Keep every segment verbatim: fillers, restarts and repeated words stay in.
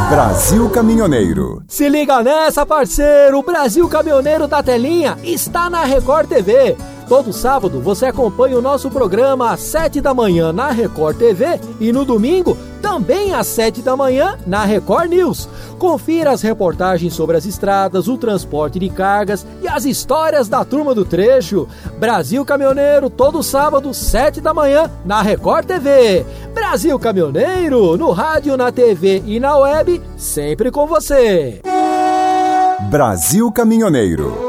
Brasil Caminhoneiro. Se liga nessa, parceiro! O Brasil Caminhoneiro da Telinha está na Record T V. Todo sábado você acompanha o nosso programa às sete da manhã na Record T V e no domingo também às sete da manhã na Record News. Confira as reportagens sobre as estradas, o transporte de cargas e as histórias da turma do trecho. Brasil Caminhoneiro, todo sábado, sete da manhã na Record T V. Brasil Caminhoneiro, no rádio, na T V e na web, sempre com você. Brasil Caminhoneiro.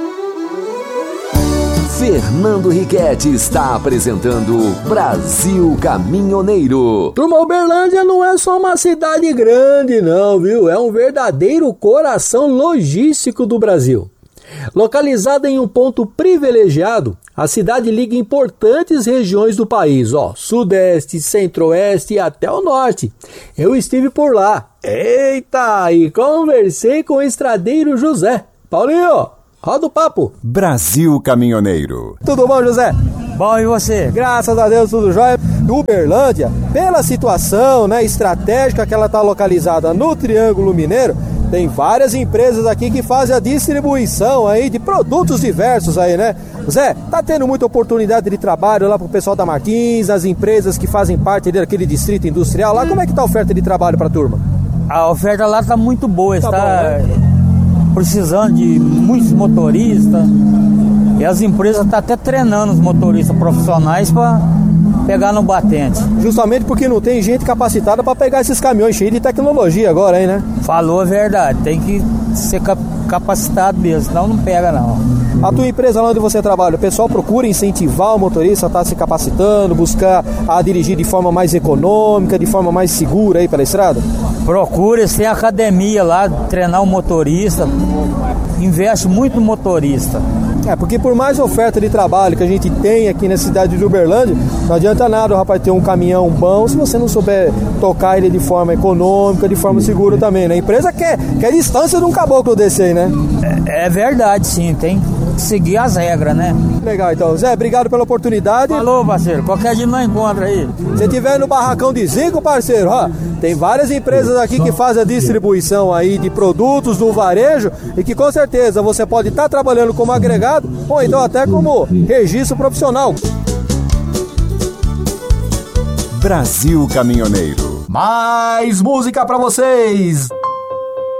Fernando Riquetti está apresentando Brasil Caminhoneiro. Turma, Uberlândia não é só uma cidade grande não, viu? É um verdadeiro coração logístico do Brasil. Localizada em um ponto privilegiado, a cidade liga importantes regiões do país, ó, Sudeste, Centro-Oeste e até o Norte. Eu estive por lá. Eita! E conversei com o estradeiro José. Paulinho, roda o papo. Brasil Caminhoneiro. Tudo bom, José? Bom, e você? Graças a Deus, tudo jóia. Uberlândia, pela situação, né, estratégica que ela está localizada no Triângulo Mineiro, tem várias empresas aqui que fazem a distribuição aí de produtos diversos aí, né? Zé, tá tendo muita oportunidade de trabalho lá pro pessoal da Martins, as empresas que fazem parte daquele distrito industrial lá. Como é que tá a oferta de trabalho pra turma? A oferta lá tá muito boa, tá está bom, né? Precisando de muitos motoristas. E as empresas estão até treinando os motoristas profissionais para pegar no batente. Justamente porque não tem gente capacitada para pegar esses caminhões cheios de tecnologia agora, hein, né? Falou a verdade, tem que ser capacitado mesmo, senão não pega não. A tua empresa lá onde você trabalha, o pessoal procura incentivar o motorista a estar se capacitando, buscar a dirigir de forma mais econômica, de forma mais segura aí pela estrada? Procura, tem academia lá, treinar o motorista, investe muito no motorista. É, porque por mais oferta de trabalho que a gente tem aqui na cidade de Uberlândia, não adianta nada o rapaz ter um caminhão bom se você não souber tocar ele de forma econômica, de forma segura também, né? A empresa quer, quer distância de um caboclo desse aí, né? É, é verdade, sim, tem que seguir as regras, né? Legal, então. Zé, obrigado pela oportunidade. Falou, parceiro, qualquer dia nós encontra aí. Se tiver no barracão de Zico, parceiro, ó, tem várias empresas aqui que fazem a distribuição aí de produtos do varejo e que com certeza você pode estar trabalhando como agregado ou então até como registro profissional. Brasil Caminhoneiro. Mais música pra vocês!